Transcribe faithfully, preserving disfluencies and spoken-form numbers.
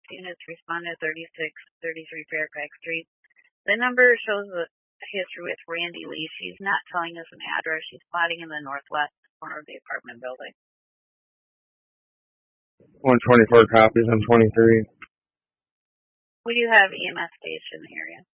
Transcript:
units responded to thirty-six thirty-three Fairfax Street. The number shows a history with Randy Lee. She's not telling us an address. She's plotting in the northwest corner of the apartment building. one twenty-four copies on twenty-three. We do have E M S station in the area.